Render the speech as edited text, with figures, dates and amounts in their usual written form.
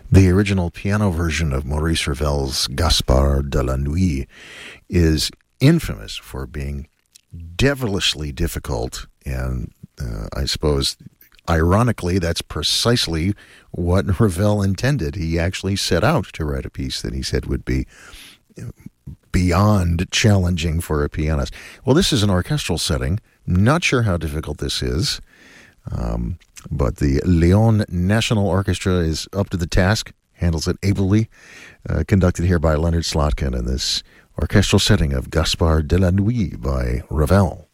The original piano version of Maurice Ravel's Gaspard de la Nuit is infamous for being devilishly difficult, and I suppose, ironically, that's precisely what Ravel intended. He actually set out to write a piece that he said would be beyond challenging for a pianist. Well, this is an orchestral setting. Not sure how difficult this is. But the Lyon National Orchestra is up to the task, handles it ably, conducted here by Leonard Slotkin in this orchestral setting of Gaspard de la Nuit by Ravel.